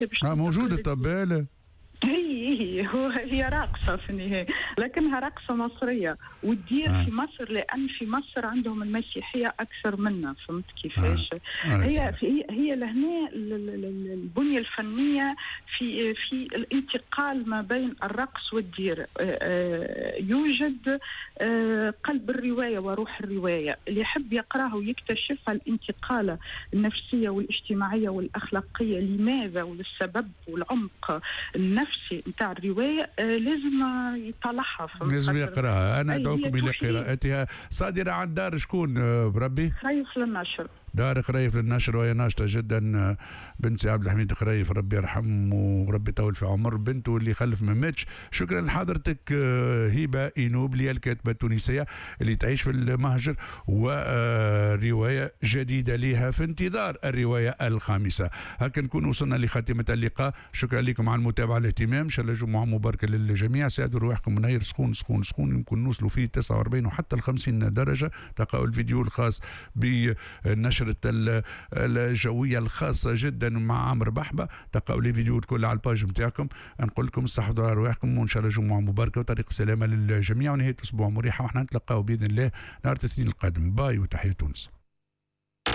موجودة طبالة. هي راقصة في النهاية، لكنها راقصة مصرية وتدير في مصر، لأن في مصر عندهم المسيحية أكثر منا. فهمت كيفاش؟ هي لهنا البنية الفنية في الانتقال ما بين الرقص والدير. يوجد قلب الرواية وروح الرواية، اللي يحب يقرأه ويكتشف الانتقالة النفسية والاجتماعية والأخلاقية، لماذا والسبب والعمق النفسي نتاع الرواية، لازم يطلعها، لازم يقراها. أنا أدعوكم إلى قراءتها. صادرة عن دار شكون بربي؟ خريف للنشر. دار خريف للنشر، وهي ناشطة جدا. بنتي عبد الحميد خريف، ربي يرحمه وربي يطول في عمر بنته اللي خلف ما ماتش. شكرا لحضرتك هبة إينوبلي، الكاتبة التونسية اللي تعيش في المهجر، ورواية جديدة لها في انتظار الرواية الخامسة. هكا نكون وصلنا لخاتمة اللقاء. شكرا لكم على المتابعة والاهتمام. إن شاء الله جمعة مباركة للجميع. ساعدوا رواحكم منير سخون سخون سخون، يمكن نوصلوا فيه 49 وحتى 50 درجة. تلقاوا الفيديو الخاص بنشر الجوية الخاصة جدا مع عمرو بحبة. تلقاوا لي فيديو الكل على الباج نتاعكم. نقول لكم استحضروا على رواحكم، وان شاء الله جمعة مباركة وطريق سلامة للجميع ونهاية اسبوع مريحة، واحنا نتلقاو باذن الله نهار الاثنين القادم. باي وتحية تونس.